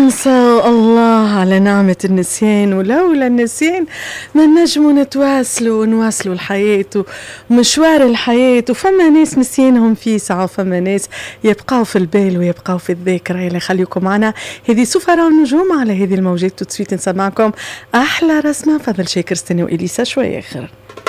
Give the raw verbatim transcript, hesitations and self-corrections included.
ننسى الله على نعمة النسيان، ولولا النسيان ما نجموا نتواصلوا ونواصلوا الحياة ومشوار الحياة. وفما ناس نسيانهم في ساعة، وفما ناس يبقاو في البال ويبقاو في الذاكرة. يلا خليكم معنا، هذه سفراء النجوم على هذه الموجات. تسويت نسمعكم أحلى رسمة. فضل شاكر استنوا إليسا شوية آخر.